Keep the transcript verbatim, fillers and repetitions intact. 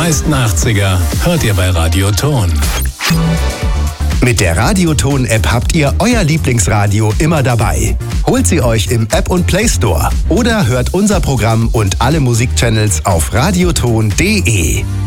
meisten achtziger hört ihr bei Radioton. Mit der Radioton-App habt ihr euer Lieblingsradio immer dabei. Holt sie euch im App- und Play Store oder hört unser Programm und alle Musikchannels auf radioton punkt de.